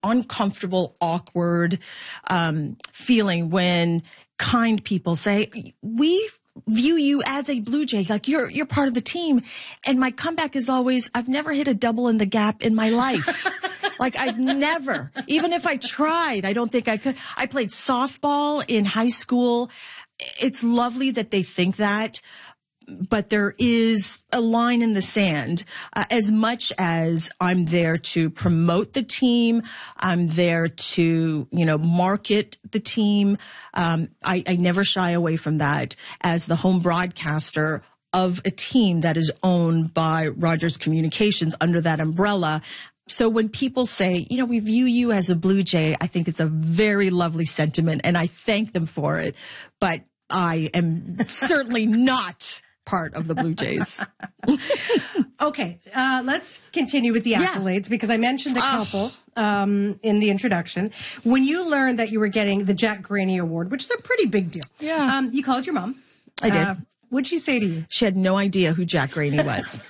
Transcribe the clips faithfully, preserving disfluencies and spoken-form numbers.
uncomfortable, awkward um, feeling when kind people say, we view you as a Blue Jay, like you're you're part of the team. And my comeback is always, I've never hit a double in the gap in my life. Like I've never, even if I tried, I don't think I could. I played softball in high school. It's lovely that they think that, but there is a line in the sand. Uh, as much as I'm there to promote the team, I'm there to, you know, market the team. Um, I, I never shy away from that as the home broadcaster of a team that is owned by Rogers Communications under that umbrella. So when people say, you know, we view you as a Blue Jay, I think it's a very lovely sentiment, and I thank them for it. But I am certainly not part of the Blue Jays. Okay, uh, let's continue with the accolades, yeah. because I mentioned a couple um, in the introduction. When you learned that you were getting the Jack Graney Award, which is a pretty big deal, yeah, um, you called your mom. I did. Uh, What'd she say to you? She had no idea who Jack Graney was.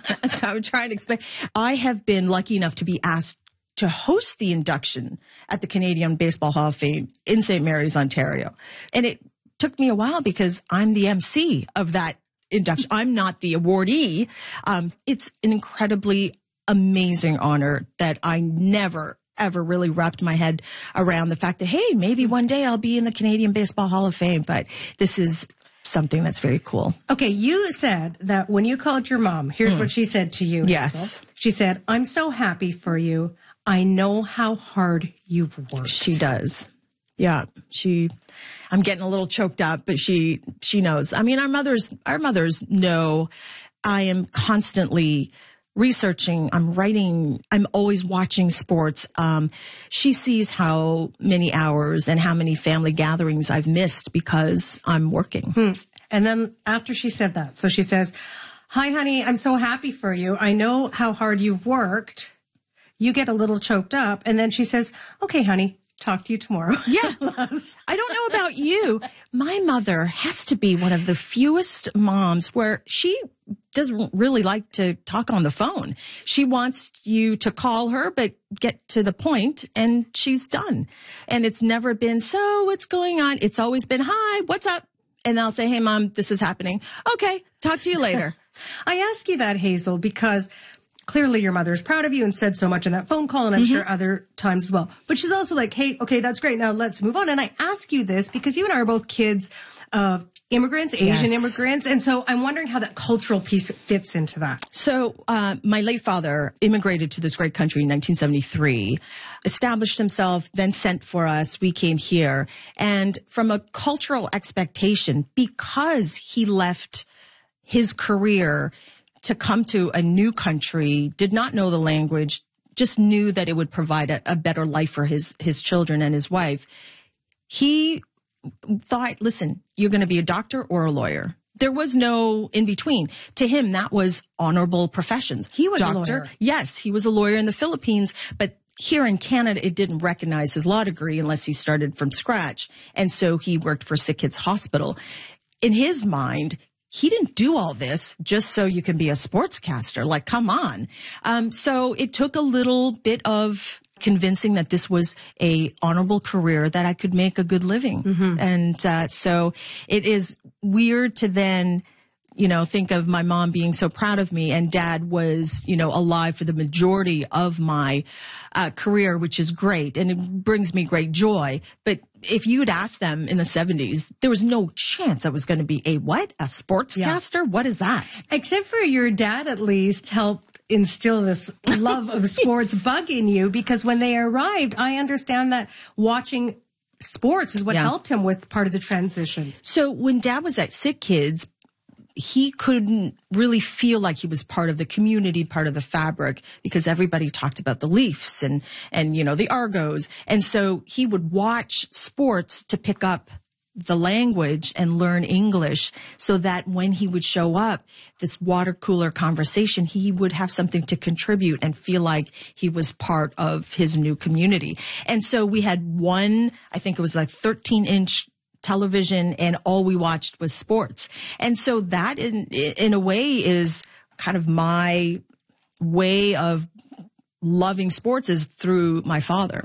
So I'm trying to explain. I have been lucky enough to be asked to host the induction at the Canadian Baseball Hall of Fame in Saint Mary's, Ontario. And it took me a while because I'm the M C of that induction. I'm not the awardee. Um, it's an incredibly amazing honor that I never, ever really wrapped my head around the fact that, hey, maybe one day I'll be in the Canadian Baseball Hall of Fame. But this is something that's very cool. Okay, you said that when you called your mom, here's mm. what she said to you. Yes. Hazel. She said, I'm so happy for you. I know how hard you've worked. She does. Yeah. She, I'm getting a little choked up, but she, she knows. I mean, our mothers, our mothers know I am constantly researching, I'm writing, I'm always watching sports. Um, she sees how many hours and how many family gatherings I've missed because I'm working. Hmm. And then after she said that, so she says, hi, honey, I'm so happy for you. I know how hard you've worked. You get a little choked up. And then she says, okay, honey, talk to you tomorrow. Yeah. I don't know about you. My mother has to be one of the fewest moms where she doesn't really like to talk on the phone. She wants you to call her, but get to the point, and she's done. And it's never been, so what's going on? It's always been, hi, what's up? And I'll say, hey, Mom, this is happening. Okay, talk to you later. I ask you that, Hazel, because clearly your mother is proud of you and said so much in that phone call, and I'm mm-hmm. sure other times as well. But she's also like, hey, okay, that's great. Now let's move on. And I ask you this because you and I are both kids of immigrants, Asian yes. immigrants. And so I'm wondering how that cultural piece fits into that. So uh, my late father immigrated to this great country in nineteen seventy-three, established himself, then sent for us. We came here. And from a cultural expectation, because he left his career to come to a new country, did not know the language, just knew that it would provide a, a better life for his, his children and his wife. He thought, listen, you're going to be a doctor or a lawyer. There was no in between. To him, that was honorable professions. He was doctor, a lawyer. Yes, he was a lawyer in the Philippines, but here in Canada, it didn't recognize his law degree unless he started from scratch. And so he worked for Sick Kids Hospital. In his mind, he didn't do all this just so you can be a sportscaster. Like, come on. Um, so it took a little bit of convincing that this was a honorable career that I could make a good living. Mm-hmm. And uh, so it is weird to then, you know, think of my mom being so proud of me, and dad was, you know, alive for the majority of my uh, career, which is great. And it brings me great joy. But if you'd asked them in the seventies, there was no chance I was going to be a what? A sportscaster? Yeah. What is that? Except for your dad, at least, helped instill this love of sports bug in you, because when they arrived, I understand that watching sports is what yeah. helped him with part of the transition. So when dad was at Sick Kids, he couldn't really feel like he was part of the community, part of the fabric, because everybody talked about the Leafs and, and, you know, the Argos. And so he would watch sports to pick up the language and learn English, so that when he would show up, this water cooler conversation, he would have something to contribute and feel like he was part of his new community. And so we had one, I think it was like thirteen inch television, and all we watched was sports. And so that in, in a way is kind of my way of loving sports, is through my father.